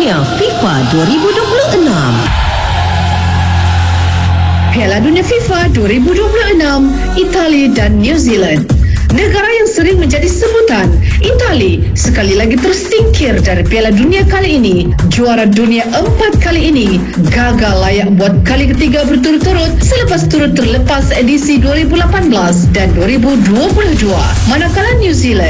Dunia FIFA 2026. Piala Dunia FIFA 2026, Itali dan New Zealand. Negara yang sering menjadi sebutan, Itali sekali lagi tersingkir dari Piala Dunia kali ini. Juara dunia 4 kali ini gagal layak buat kali ketiga berturut-turut selepas turut terlepas edisi 2018 dan 2022. Manakala New Zealand